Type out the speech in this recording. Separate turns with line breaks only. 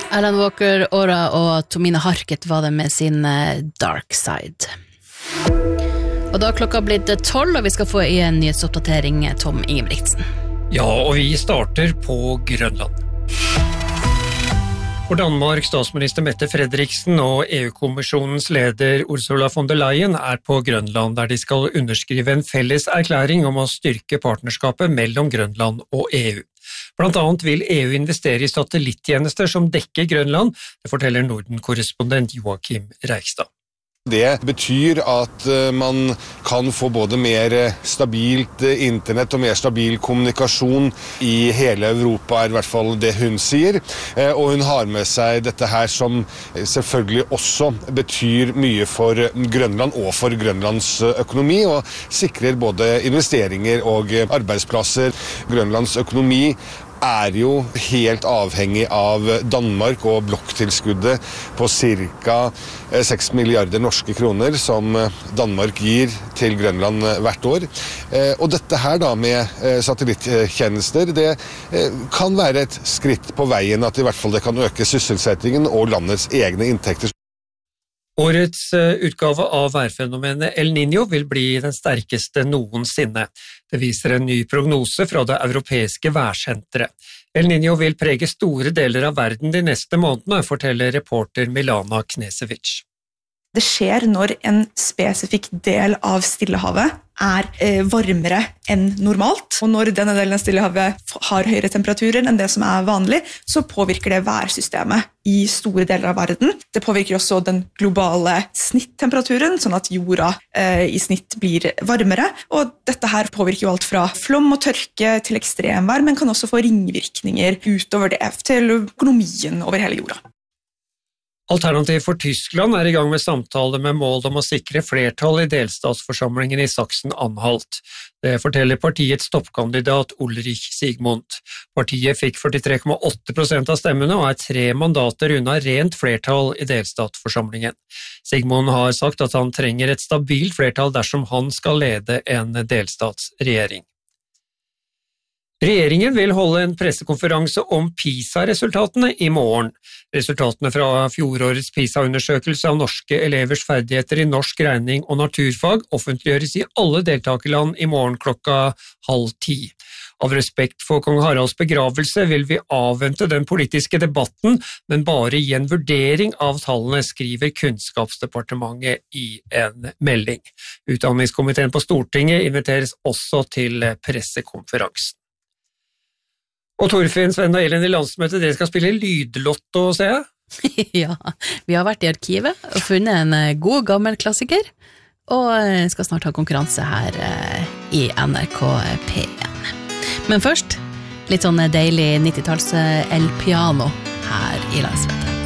Alan Walker, Aura og Tomine Harket var det med sin Dark Side. Og da klokka blitt 12, og vi skal få i en nyhetsoppdatering Tom Ingebrigtsen.
Ja, og vi starter på Grønland. For Danmark, statsminister Mette Frederiksen og EU-kommisjonens leder Ursula von der Leyen på Grønland, der de skal underskrive en felles erklæring om å styrke partnerskapet mellom Grønland og EU. Blant annet vil EU investere i satellittjenester som dekker Grønland, det forteller Norden-korrespondent Joachim Reigstad.
Det betyr at man kan få både mer stabilt internett og mer stabil kommunikasjon i hele Europa, I hvert fall det hun sier. Og hun har med seg dette her som selvfølgelig også betyr mye for Grønland og for Grønlands økonomi, og sikrer både investeringer og arbeidsplasser. Grønlands økonomi jo helt avhengig av Danmark og blokktilskuddet på ca. 6 milliarder norske kroner som Danmark gir til Grønland hvert år. Og dette her da med satellitttjenester, det kan være et skritt på veien at I hvert fall det kan øke sysselsettingen og landets egne inntekter.
Årets utgave av værfenomenet El Niño vil bli den sterkeste noensinne. Det viser en ny prognose fra det europeiske værsenteret. El Niño vil prege store deler av verden de neste månedene, forteller reporter Milana Knesevic.
Det skjer når en spesifikk del av Stillehavet varmere enn normalt, og når denne delen av Stillehavet har høyere temperaturer enn det som vanlig, så påvirker det værsystemet I store deler av verden. Det påvirker også den globale snittemperaturen, sånn at jorda I snitt blir varmere, og dette her påvirker jo alt fra flom og tørke til ekstremvær, men kan også få ringvirkninger utover det til økonomien over hele jorda.
Alternativ for Tyskland I gang med samtale med mål om å sikre flertall I delstatsforsamlingen I Sachsen-Anhalt. Det forteller partiets toppkandidat Ulrich Sigmund. Partiet fikk 43,8% av stemmene og 3 mandater unna rent flertall I delstatsforsamlingen. Sigmund har sagt at han trenger et stabilt flertall dersom han skal lede en delstatsregjering. Regjeringen vil holde en pressekonferanse om PISA-resultatene I morgen. Resultatene fra fjorårets PISA-undersøkelse av norske elevers ferdigheter I norsk regning og naturfag offentliggjøres I alle deltakerland I morgen klokka 9:30. Av respekt for kong Haralds begravelse vil vi avvente den politiske debatten, men bare gi en vurdering av tallene, skriver Kunnskapsdepartementet I en melding. Utdanningskomiteen på Stortinget inviteres også til pressekonferansen. Og Torfinn, Sven og Elin I landsmøtet, dere skal spille lydlotto, ser jeg?
Ja, vi har vært I arkivet og funnet en god gammel klassiker, og skal snart ha konkurranse her I NRK P1. Men først, litt sånn deilig 90-talls El Piano her I landsmøtet.